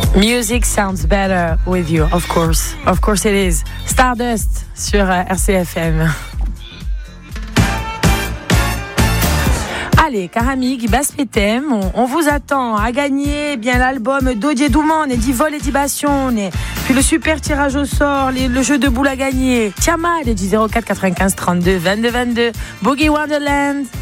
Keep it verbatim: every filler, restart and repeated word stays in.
Music sounds better with you, of course. Of course it is. Stardust sur R C F M. Allez, Karami, Basse Pétem, on, on vous attend à gagner bien l'album Dodie Douman et di Vol et di Bassione, puis le super tirage au sort, les, le jeu de boules à gagner. Tiamat, et du zéro quatre quatre-vingt-quinze trente-deux vingt-deux vingt-deux, Boogie Wonderland.